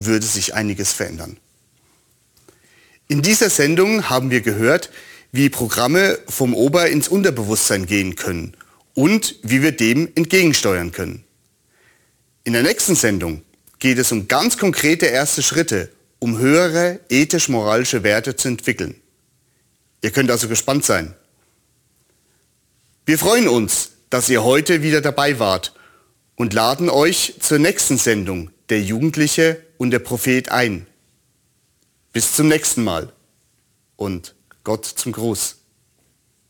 würde sich einiges verändern. In dieser Sendung haben wir gehört, wie Programme vom Ober- ins Unterbewusstsein gehen können und wie wir dem entgegensteuern können. In der nächsten Sendung geht es um ganz konkrete erste Schritte, um höhere ethisch-moralische Werte zu entwickeln. Ihr könnt also gespannt sein. Wir freuen uns, dass ihr heute wieder dabei wart und laden euch zur nächsten Sendung Der Jugendliche und der Prophet ein. Bis zum nächsten Mal und Gott zum Gruß.